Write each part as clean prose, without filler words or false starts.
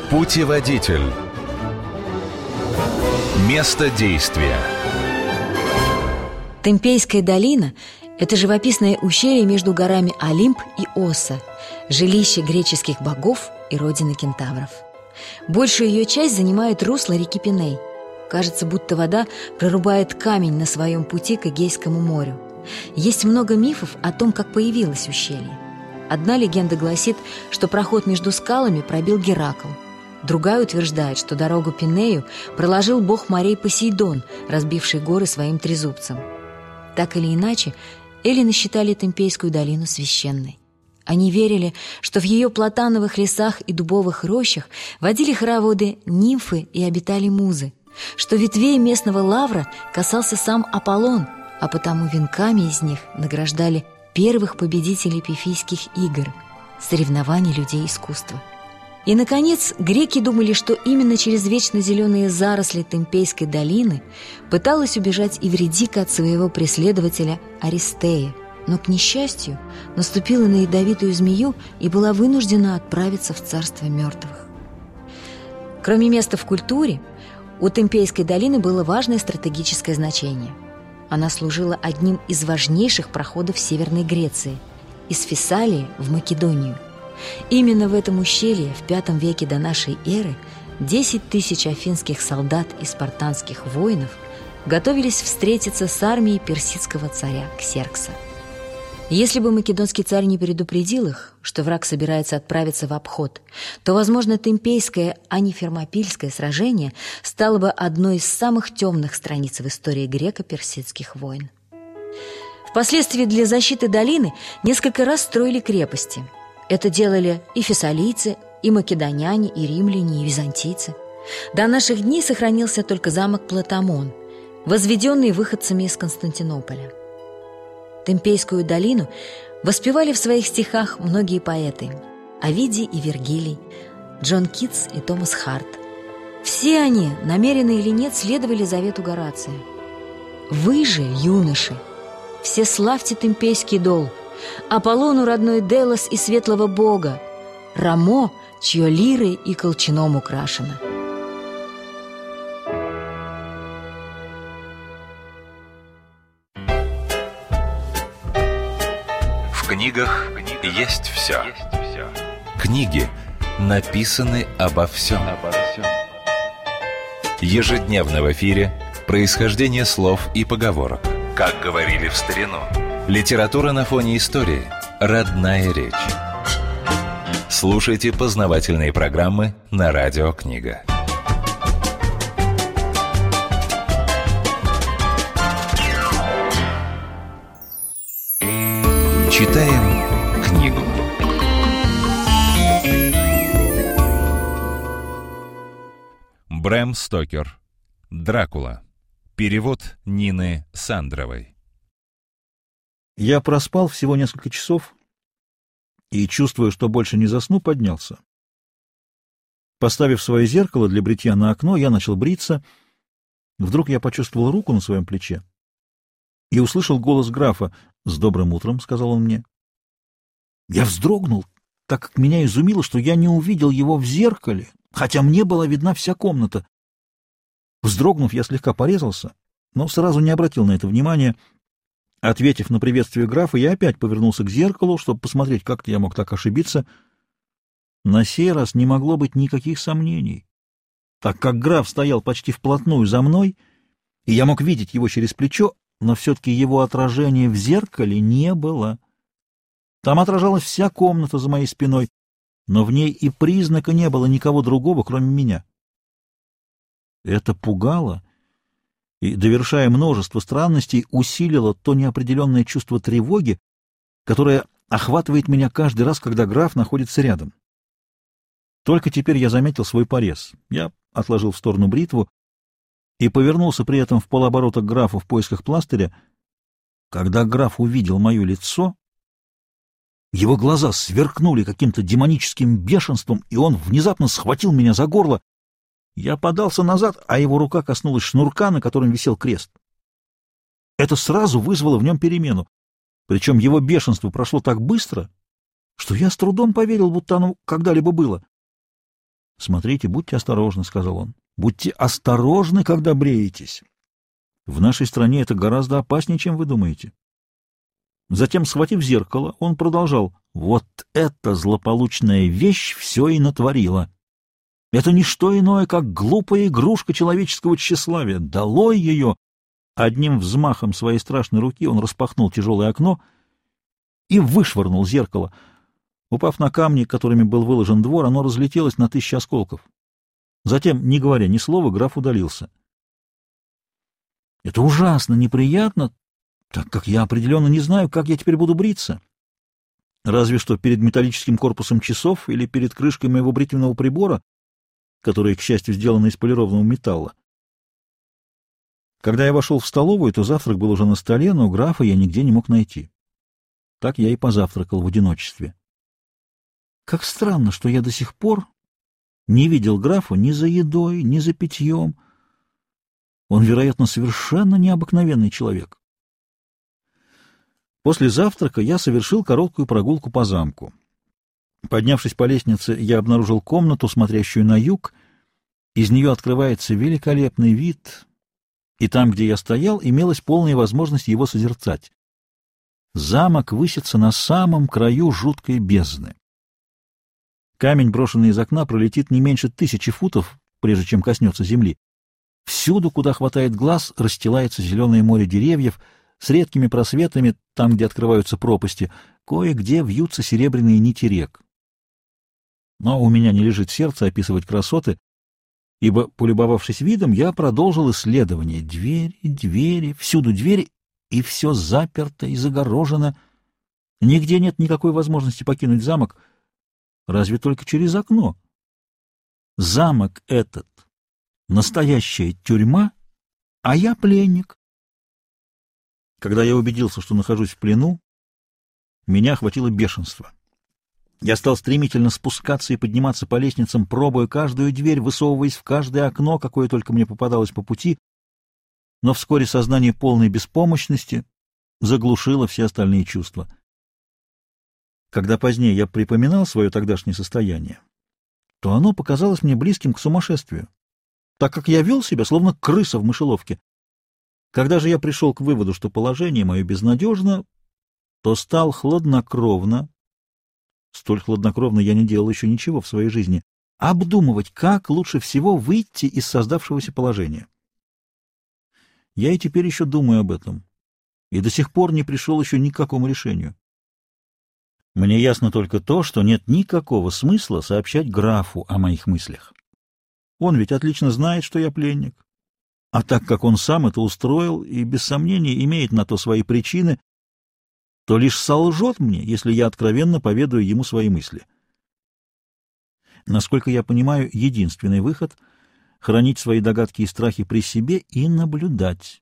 Путеводитель. Место действия. Темпейская долина – это живописное ущелье между горами Олимп и Оса, жилище греческих богов и родина кентавров. Большую ее часть занимает русло реки Пиней. Кажется, будто вода прорубает камень на своем пути к Эгейскому морю. Есть много мифов о том, как появилось ущелье. Одна легенда гласит, что проход между скалами пробил Геракл. Другая утверждает, что дорогу Пинею проложил бог морей Посейдон, разбивший горы своим трезубцем. Так или иначе, эллины считали Темпейскую долину священной. Они верили, что в ее платановых лесах и дубовых рощах водили хороводы нимфы и обитали музы, что ветвей местного лавра касался сам Аполлон, а потому венками из них награждали первых победителей Пифийских игр, соревнований людей искусства. И, наконец, греки думали, что именно через вечно зеленые заросли Темпейской долины пыталась убежать Эвридика от своего преследователя Аристея, но, к несчастью, наступила на ядовитую змею и была вынуждена отправиться в царство мертвых. Кроме места в культуре, у Темпейской долины было важное стратегическое значение. Она служила одним из важнейших проходов Северной Греции – из Фессалии в Македонию. Именно в этом ущелье в V веке до нашей эры 10 тысяч афинских солдат и спартанских воинов готовились встретиться с армией персидского царя Ксеркса. Если бы македонский царь не предупредил их, что враг собирается отправиться в обход, то, возможно, Темпейское, а не Фермопильское сражение стало бы одной из самых темных страниц в истории греко-персидских войн. Впоследствии для защиты долины несколько раз строили крепости. Это делали и фессалийцы, и македоняне, и римляне, и византийцы. До наших дней сохранился только замок Платамон, возведенный выходцами из Константинополя. Темпейскую долину воспевали в своих стихах многие поэты – Овидий и Вергилий, Джон Китс и Томас Харт. Все они, намеренно или нет, следовали завету Горация. «Вы же, юноши, все славьте Темпейский дол, Аполлону родной Делос и светлого бога, Рамо, чье лирой и колчаном украшено». В книгах есть все. Книги написаны обо всем. Ежедневно в эфире происхождение слов и поговорок. Как говорили в старину. Литература на фоне истории. Родная речь. Слушайте познавательные программы на Радио Книга. Читаем книгу. Брэм Стокер. Дракула. Перевод Нины Сандровой. Я проспал всего несколько часов и, чувствуя, что больше не засну, поднялся. Поставив свое зеркало для бритья на окно, я начал бриться. Вдруг я почувствовал руку на своем плече и услышал голос графа. «С добрым утром», — сказал он мне. Я вздрогнул, так как меня изумило, что я не увидел его в зеркале, хотя мне была видна вся комната. Вздрогнув, я слегка порезался, но сразу не обратил на это внимания. Ответив на приветствие графа, я опять повернулся к зеркалу, чтобы посмотреть, как-то я мог так ошибиться. На сей раз не могло быть никаких сомнений, так как граф стоял почти вплотную за мной, и я мог видеть его через плечо, но все-таки его отражения в зеркале не было. Там отражалась вся комната за моей спиной, но в ней и признака не было никого другого, кроме меня. Это пугало и, довершая множество странностей, усилило то неопределенное чувство тревоги, которое охватывает меня каждый раз, когда граф находится рядом. Только теперь я заметил свой порез. Я отложил в сторону бритву и повернулся при этом в полоборота к графу в поисках пластыря. Когда граф увидел мое лицо, его глаза сверкнули каким-то демоническим бешенством, и он внезапно схватил меня за горло. Я подался назад, а его рука коснулась шнурка, на котором висел крест. Это сразу вызвало в нем перемену, причем его бешенство прошло так быстро, что я с трудом поверил, будто оно когда-либо было. «Смотрите, будьте осторожны», — сказал он. «Будьте осторожны, когда бреетесь. В нашей стране это гораздо опаснее, чем вы думаете». Затем, схватив зеркало, он продолжал: «Вот эта злополучная вещь все и натворила. Это не что иное, как глупая игрушка человеческого тщеславия. Долой ее!» Одним взмахом своей страшной руки он распахнул тяжелое окно и вышвырнул зеркало. Упав на камни, которыми был выложен двор, оно разлетелось на 1000 осколков. Затем, не говоря ни слова, граф удалился. Это ужасно неприятно, так как я определенно не знаю, как я теперь буду бриться. Разве что перед металлическим корпусом часов или перед крышкой моего бритвенного прибора, которые, к счастью, сделаны из полированного металла. Когда я вошел в столовую, то завтрак был уже на столе, но графа я нигде не мог найти. Так я и позавтракал в одиночестве. Как странно, что я до сих пор не видел графа ни за едой, ни за питьем. Он, вероятно, совершенно необыкновенный человек. После завтрака я совершил короткую прогулку по замку. Поднявшись по лестнице, я обнаружил комнату, смотрящую на юг. Из нее открывается великолепный вид, и там, где я стоял, имелась полная возможность его созерцать. Замок высится на самом краю жуткой бездны. Камень, брошенный из окна, пролетит не меньше 1000 футов, прежде чем коснется земли. Всюду, куда хватает глаз, расстилается зеленое море деревьев с редкими просветами, там, где открываются пропасти, кое-где вьются серебряные нити рек. Но у меня не лежит сердце описывать красоты, ибо, полюбовавшись видом, я продолжил исследование. Двери, всюду двери, и все заперто и загорожено. Нигде нет никакой возможности покинуть замок, разве только через окно. Замок этот — настоящая тюрьма, а я пленник. Когда я убедился, что нахожусь в плену, меня охватило бешенство. Я стал стремительно спускаться и подниматься по лестницам, пробуя каждую дверь, высовываясь в каждое окно, какое только мне попадалось по пути, но вскоре сознание полной беспомощности заглушило все остальные чувства. Когда позднее я припоминал свое тогдашнее состояние, то оно показалось мне близким к сумасшествию, так как я вел себя, словно крыса в мышеловке. Когда же я пришел к выводу, что положение мое безнадежно, то стал хладнокровно, столь хладнокровно я не делал еще ничего в своей жизни, обдумывать, как лучше всего выйти из создавшегося положения. Я и теперь еще думаю об этом, и до сих пор не пришел еще ни к какому решению. Мне ясно только то, что нет никакого смысла сообщать графу о моих мыслях. Он ведь отлично знает, что я пленник. А так как он сам это устроил и, без сомнения, имеет на то свои причины, то лишь солжет мне, если я откровенно поведаю ему свои мысли. Насколько я понимаю, единственный выход — хранить свои догадки и страхи при себе и наблюдать.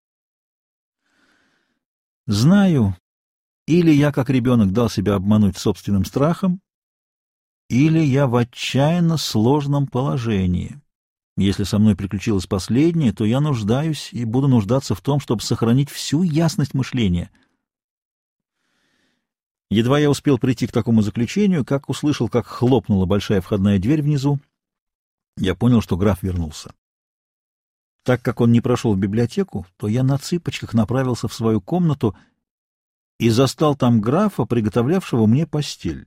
Знаю, или я, как ребенок, дал себя обмануть собственным страхом, или я в отчаянно сложном положении. Если со мной приключилось последнее, то я нуждаюсь и буду нуждаться в том, чтобы сохранить всю ясность мышления. Едва я успел прийти к такому заключению, как услышал, как хлопнула большая входная дверь внизу. Я понял, что граф вернулся. Так как он не прошел в библиотеку, то я на цыпочках направился в свою комнату и застал там графа, приготовлявшего мне постель.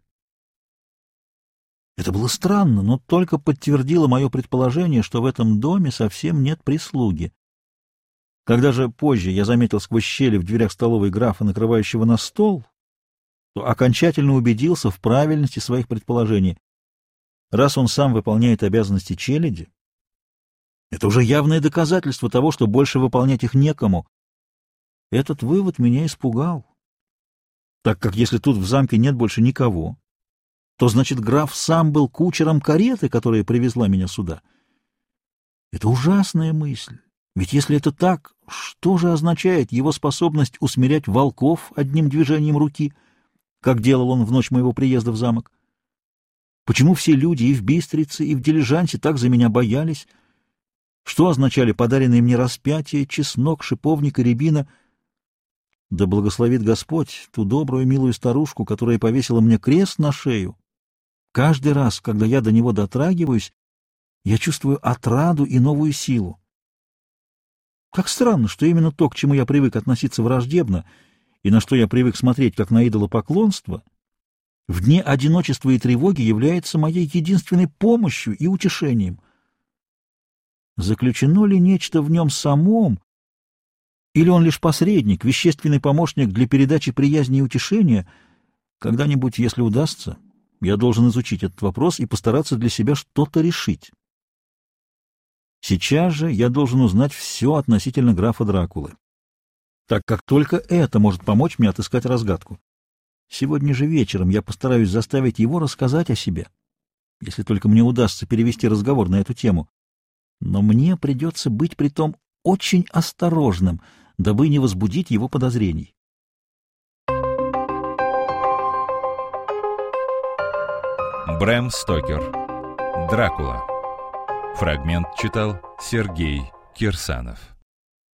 Это было странно, но только подтвердило мое предположение, что в этом доме совсем нет прислуги. Когда же позже я заметил сквозь щели в дверях столовой графа, накрывающего на стол, то окончательно убедился в правильности своих предположений. Раз он сам выполняет обязанности челяди, это уже явное доказательство того, что больше выполнять их некому. Этот вывод меня испугал, так как если тут в замке нет больше никого, то значит граф сам был кучером кареты, которая привезла меня сюда. Это ужасная мысль. Ведь если это так, что же означает его способность усмирять волков одним движением руки, как делал он в ночь моего приезда в замок? Почему все люди и в Бистрице, и в Дилижансе так за меня боялись? Что означали подаренные мне распятие, чеснок, шиповник и рябина? Да благословит Господь ту добрую, милую старушку, которая повесила мне крест на шею, Каждый раз, когда я до него дотрагиваюсь, я чувствую отраду и новую силу. Как странно, что именно то, к чему я привык относиться враждебно и на что я привык смотреть как на идолопоклонство, в дни одиночества и тревоги является моей единственной помощью и утешением. Заключено ли нечто в нем самом, или он лишь посредник, вещественный помощник для передачи приязни и утешения? Когда-нибудь, если удастся, я должен изучить этот вопрос и постараться для себя что-то решить. Сейчас же я должен узнать все относительно графа Дракулы, так как только это может помочь мне отыскать разгадку. Сегодня же вечером я постараюсь заставить его рассказать о себе, если только мне удастся перевести разговор на эту тему. Но мне придется быть притом очень осторожным, дабы не возбудить его подозрений. Брэм Стокер. Дракула. Фрагмент читал Сергей Кирсанов.